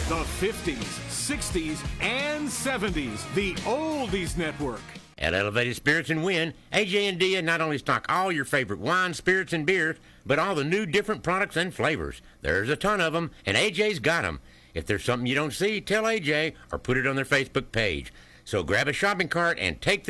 The 50s, 60s, and 70s. The Oldies Network. At Elevated Spirits and Win, AJ and Dia not only stock all your favorite wines, spirits, and beers, but all the new different products and flavors. There's a ton of them, and AJ's got them. If there's something you don't see, tell AJ or put it on their Facebook page. So grab a shopping cart and take the